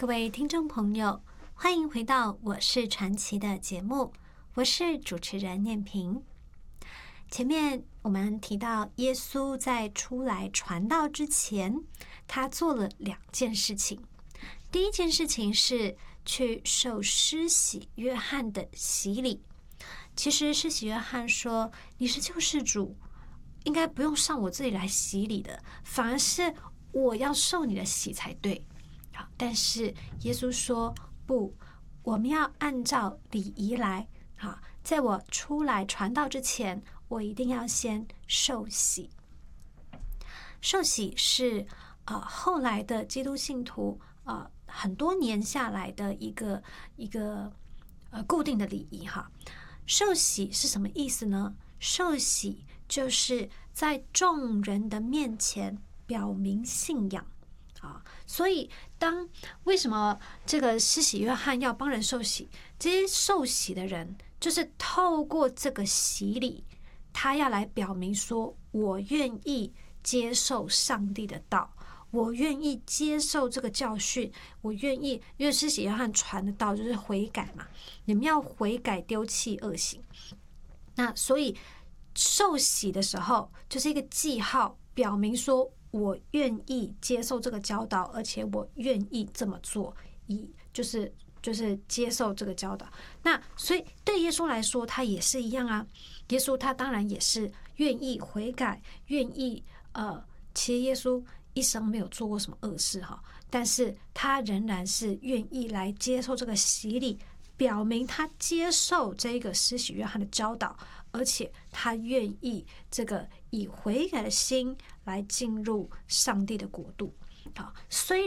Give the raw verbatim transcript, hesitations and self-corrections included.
各位听众朋友，欢迎回到我是传奇的节目，我是主持人念萍。前面我们提到耶稣在出来传道之前，他做了两件事情。第一件事情是去受施洗约翰的洗礼。其实施洗约翰说，你是救世主，应该不用上我这里来洗礼的，反而是我要受你的洗才对。好，但是耶稣说不，我们要按照礼仪来。好，在我出来传道之前，我一定要先受洗。受洗是呃后来的基督信徒呃很多年下来的一个一个呃固定的礼仪哈。受洗是什么意思呢？受洗就是在众人的面前表明信仰啊。所以当为什么这个施洗约翰要帮人受洗？这些受洗的人就是透过这个洗礼，他要来表明说，我愿意接受上帝的道，我愿意接受这个教训，我愿意，因为施洗约翰传的道就是悔改嘛，你们要悔改，丢弃恶行。那所以受洗的时候就是一个记号，表明说我愿意接受这个教导，而且我愿意这么做，以就是就是接受这个教导。那所以对耶稣来说，他也是一样啊。耶稣他当然也是愿意悔改，愿意呃，其实耶稣一生没有做过什么恶事哈，但是他仍然是愿意来接受这个洗礼，表明他接受这个施洗约翰的教导，而且他愿意这个以悔改的心来进入上帝的国度。好，虽